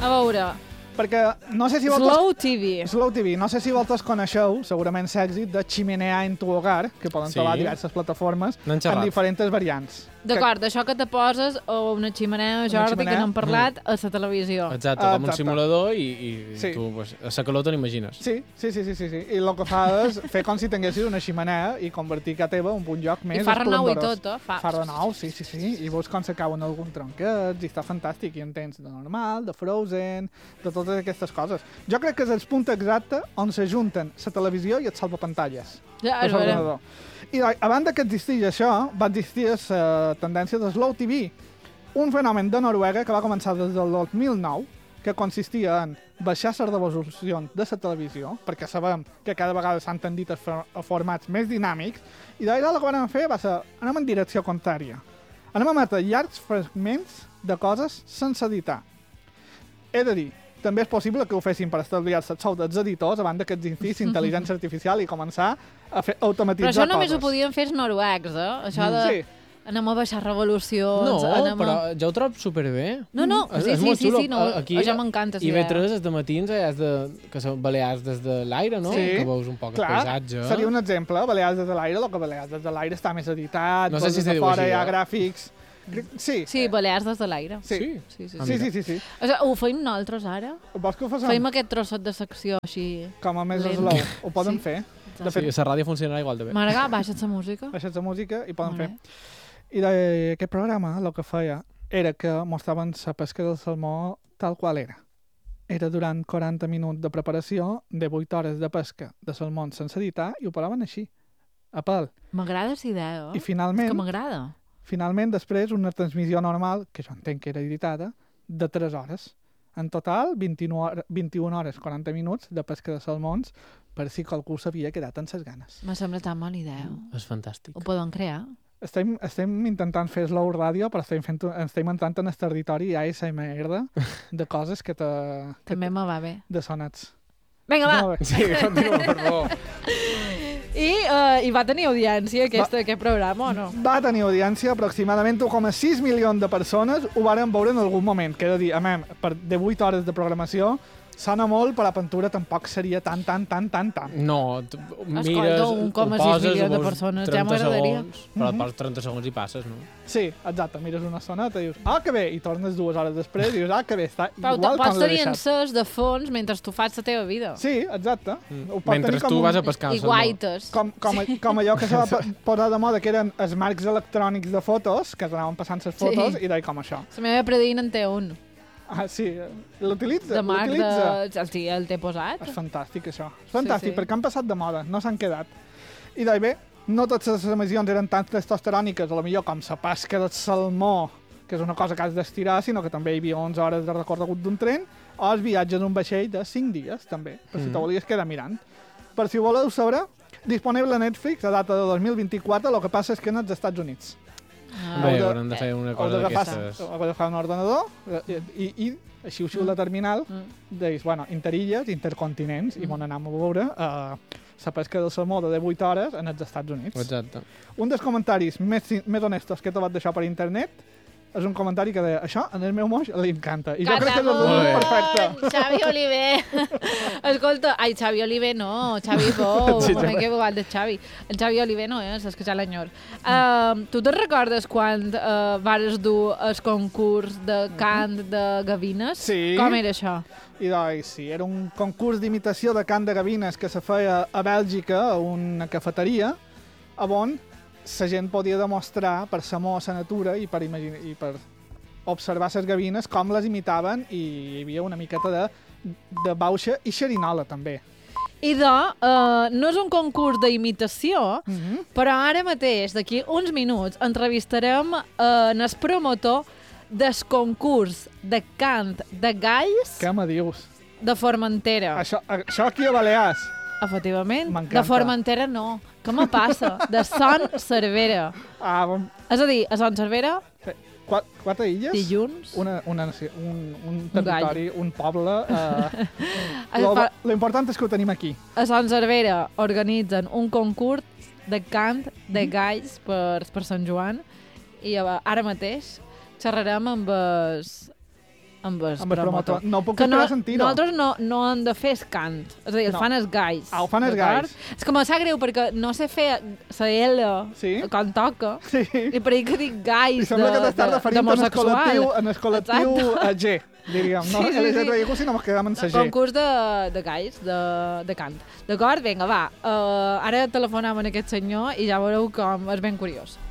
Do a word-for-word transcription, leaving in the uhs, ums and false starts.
A veure... Perquè no sé si vosaltres... Slow T V. Slow T V. No sé si vosaltres coneixeu, segurament l'èxit de Chimenea en tu hogar, que poden Sí. trobar a diverses plataformes N'han en xerrat. diferents variants. D'acord, això que te poses a una ximenea, Jordi, xemeneia. que n'hem parlat, a la televisió. Exacte, Ah, com un exacte. simulador i, i Sí. tu pues, a la calor te n'imagines. Sí, sí, sí, sí, sí, sí. I el que fa és fer com si tinguessis una ximenea i convertir casa teva en un lloc més I fa renou i esplendorós. tot, eh? Fa... Fa renou, sí, sí, sí. I veus com se cauen algun tronquet i està fantàstic. I en tens de normal, de Frozen, de totes aquestes coses. Jo crec que és el punt exacte on s'ajunten la televisió i el salvapantalles. Ja, de és vera. l'ordinador. I a banda que existeix això, va existir la tendència de Slow T V, un fenomen de Noruega que va començar des del dos mil nou, que consistia en baixar les resolucions de la televisió, perquè sabem que cada vegada s'han tendit a, for a formats més dinàmics, i d'allà el que vam fer va ser, anem en direcció contrària. Anem a emetre llargs fragments de coses sense editar. He de dir, també és possible que ho fessin per estalviar-se el sou dels editors a banda que existís intel·ligència artificial i començar a fer automatitzar Però això només coses. ho podien fer els noruecs, eh? Això de... Sí, Anem a baixar revolucions... No, anem però a... jo ho trobo superbé. No, no, És- sí, és sí, molt sí, xulo. sí, no, Aquí, això m'encanta, sí, I B tres és de matins, eh, és de, que són Balears des de l'aire, no? Sí, Que veus un poc clar, el paisatge. seria un exemple, Balears des de l'aire, el que Balears des de l'aire està més editat, No sé veus si des se de diu fora així, hi ha eh? gràfics... Sí, Sí, Balears des de l'aire. sí, sí, Sí, sí, Ah, sí. sí, mira. sí, sí, sí. O sigui, ho feim nosaltres ara? Vols que ho facem? Feim aquest trosset de secció així... Com a més lent. slow, ho poden Sí. fer. De Sí, fet, la ràdio funcionarà igual de bé. Maragà, baixa't la música. baixes la música i poden Molt fer. bé. I d'aquest programa el que feia era que mostraven la pesca del salmó tal qual era. Era durant quaranta minuts de preparació, de vuit hores de pesca de salmons sense editar, i ho paraven així, a pèl. M'agrada la idea, I eh? És finalment, que m'agrada. finalment, després, una transmissió normal, que jo entenc que era editada, de tres hores. En total, vint-i-una hores, vint-i-una hores, quaranta minuts de pesca de salmons, per si qualcú s'havia quedat amb ses ganes. Me sembla tan mala idea. És fantàstic. Ho poden crear. Estem, estem intentant fer slow ràdio, però estem, fent, estem entrant en el territori A S M R de coses que te... Que També me va bé. de sonats. Vinga, va! Molt bé. Sí, continua, per favor. I, uh, I va tenir audiència aquest, aquest programa, o no? Va tenir audiència, aproximadament un coma sis milions de persones ho varen veure en algun moment. Que he de dir, amem, per de vuit hores de programació, sona molt, però la pintura tampoc seria tan, tan, tan, tan, tan. No, tu mires, Escolta, un coma sis ho poses, milions ho de veus persones, ja trenta m'agradaria. segons, Però Mhm. per trenta segons hi passes, no? Sí, exacte, mires una soneta i dius, ah, que bé, i tornes dues hores després i dius, ah, que bé, està Però igual pots com l'he tenir deixat. encès de fons mentre tu fas la teva vida. Sí, exacte. Mm. Ho pot Mentre tenir com tu un- vas a pescar I el salmó. guaites. Com, com, com allò que se va po- posar de moda, que eren els marcs electrònics de fotos, que anaven passant les fotos, Sí. i deia com això. La meva predina en té un. Ah, sí, l'utilitza, De marc l'utilitza. de... El, sí, el té posat. És fantàstic, això. És fantàstic, Sí, sí. perquè han passat de moda, no s'han quedat. I deia, bé, no totes les emissions eren tan testosteròniques, a lo millor com la pesca del salmó, que és una cosa que has d'estirar, sinó que també hi havia onze hores de recorregut d'un tren, o els viatges d'un vaixell de cinc dies, també, per si Mm. te volies quedar mirant. Per si ho voleu saber, disponible a Netflix a data de dos mil vint-i-quatre, el que passa és que en els Estats Units. Ah, Bé, de- haurem de fer una Heu cosa d'agafar d'aquestes. heu d'agafar un ordenador i, i, i així us la terminal, Mm. deis, bueno, interilles, intercontinents, i Mm. on anem a veure uh, la pesca del salmó de divuit hores en els Estats Units. Exacte. Un dels comentaris més, sin- més honestos que he trobat d'això per internet és un comentari que deia, això en el meu moix li encanta. I jo crec que és el Molt bé. resum perfecte. Xavi Oliver. Escolta, ai, Xavi Oliver no, Xavi Pou, Sí, sí, que igual de Xavi. El Xavi Oliver no és, és que ja l'enyor. Uh, tu te'n recordes quan uh, vares dur el concurs de cant de gavines? Sí. Com era això? I doncs, sí, era un concurs d'imitació de cant de gavines que se feia a Bèlgica, a una cafeteria, on la gent podia demostrar per l'amor a la natura i per, imagine, i per observar les gavines com les imitaven, i hi havia una miqueta de, de bauxa i xerinola, també. I de, uh, no és un concurs d'imitació, Mm -hmm. però ara mateix, d'aquí uns minuts, entrevistarem uh, el promotor del concurs de cant de galls Què me dius? de Formentera. Això, això aquí a Balears. Efectivament. M'encanta. De Formentera no. Què me passa? De Son Cervera. Ah, bon, És a dir, a Son Cervera, quatre, quatre illes? dilluns... Una, una, nació- un, un Un territori, un poble... Eh, Es lo, fa- lo important és que ho tenim aquí. A Son Cervera organitzen un concurs de cant de galls per, per Sant Joan i eh, ara mateix xerrarem amb el, amb el Amb el promotor. promotor. No puc Que no, esperar a sentir-ho. nosaltres no, no hem de fer el cant. És a dir, el No. fan els gais. Ah, ho fan els d'acord? gais. És que me sap greu perquè no sé fer la L Sí? quan toca. Sí. I per ahir que dic I gais de, sembla que t'estàs de, referint en el d'homosexual. col·lectiu, en el col·lectiu eh, G, diríem, no? Sí, sí, L G T B I Q, sí. si no ens quedem en la G. Concurs de, de gais, de, de cant. D'acord? Vinga, va. Uh, ara telefonem a aquest senyor i ja veureu com és ben curiós.